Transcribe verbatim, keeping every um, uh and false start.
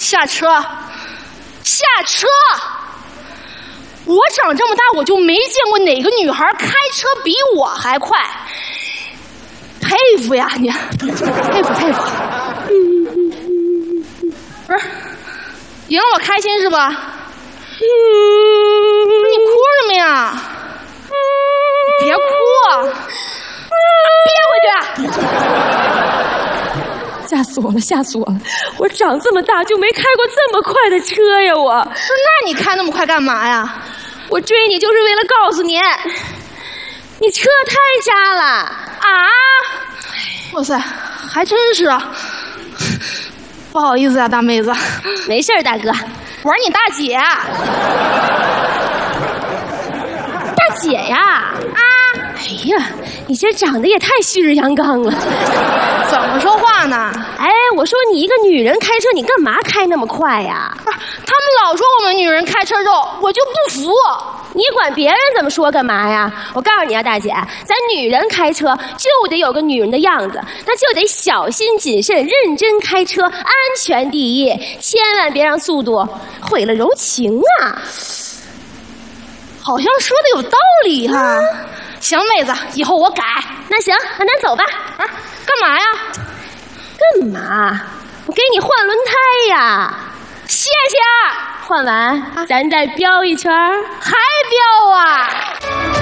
下车，下车！我长这么大，我就没见过哪个女孩开车比我还快，佩服呀你，佩服佩服。不是，赢了我开心是吧？嗯，你哭什么呀？别哭，憋回去。 吓死我了，吓死我了！我长这么大就没开过这么快的车呀！我， 那你开那么快干嘛呀？ 我追你就是为了告诉你，你车太渣了啊！ 哇塞，还真是啊！不好意思呀、啊，大妹子。 没事大哥， 我是你大姐。 大姐呀！啊！哎呀，你这长得也太旭日阳刚了。 怎么说话呢？ 哎，我说你一个女人开车，你干嘛开那么快呀？ 不是，他们老说我们女人开车肉，我就不服。 你管别人怎么说干嘛呀？我告诉你啊，大姐，咱女人开车就得有个女人的样子，那就得小心谨慎、认真开车，安全第一，千万别让速度毁了柔情啊！ 好像说的有道理哈、啊。嗯、行，妹子，以后我改。 那行，那咱走吧。 啊，干嘛呀？ 干嘛？我给你换轮胎呀！ 谢谢。 换完，啊、咱再飙一圈， 还飙啊！